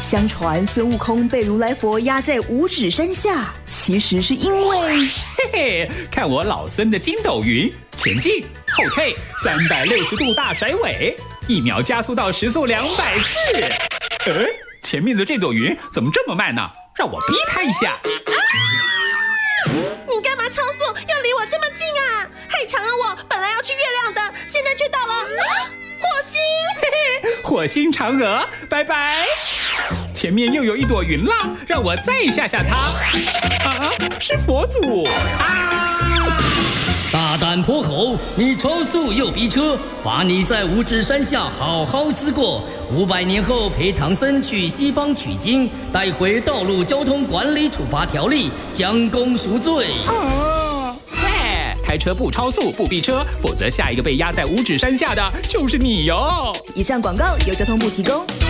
相传孙悟空被如来佛压在五指山下，其实是因为嘿嘿，看我老孙的筋斗云，前进后退360度大甩尾，1秒加速到时速240。前面的这朵云怎么这么慢呢？让我逼它一下。 你干嘛超速？要离我这么近啊？嘿，嫦娥，我本来要去月亮的，现在却到了火星。 嘿嘿，火星嫦娥，拜拜。前面又有一朵云啦，让我再吓吓它。啊，是佛祖啊！ 大胆泼猴，你超速又逼车，罚你在五指山下好好思过。500年后陪唐僧去西方取经，带回道路交通管理处罚条例，将功赎罪。 开车不超速不逼车，否则下一个被压在五指山下的就是你哟。 以上广告由交通部提供。